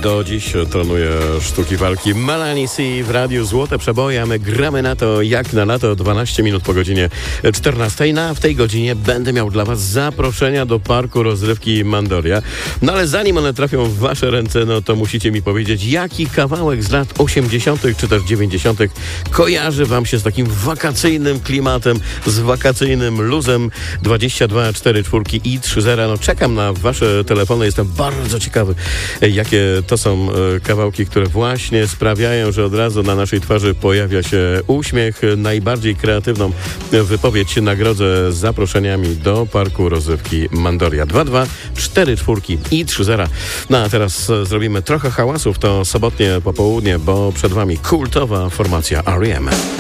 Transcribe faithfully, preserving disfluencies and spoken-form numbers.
Do dziś trenuje sztuki walki Melanie C w Radiu Złote Przeboje, a my gramy na to jak na lato. Dwanaście minut po godzinie czternastej. No, a w tej godzinie będę miał dla was zaproszenia do parku rozrywki Mandoria. No ale zanim one trafią w wasze ręce, no to musicie mi powiedzieć, jaki kawałek z lat osiemdziesiątych czy też dziewięćdziesiątych kojarzy wam się z takim wakacyjnym klimatem, z wakacyjnym luzem. Dwadzieścia dwa cztery cztery i trzy zero. No czekam na wasze telefony. Jestem bardzo ciekawy, jakie to są kawałki, które właśnie sprawiają, że od razu na naszej twarzy pojawia się uśmiech. Najbardziej kreatywną wypowiedź nagrodzę zaproszeniami do parku rozrywki Mandoria. Dwa dwa cztery cztery i trzy zero. No a teraz zrobimy trochę hałasów. To sobotnie popołudnie, bo przed wami kultowa formacja R E M.